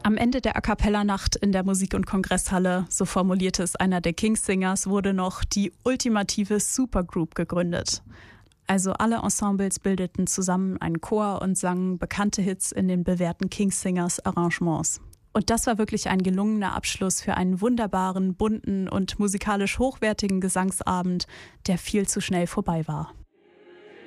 Am Ende der A-cappella-Nacht in der Musik- und Kongresshalle, so formulierte es einer der King's-Singers, wurde noch die ultimative Supergroup gegründet. Also alle Ensembles bildeten zusammen einen Chor und sangen bekannte Hits in den bewährten King's-Singers-Arrangements. Und das war wirklich ein gelungener Abschluss für einen wunderbaren, bunten und musikalisch hochwertigen Gesangsabend, der viel zu schnell vorbei war.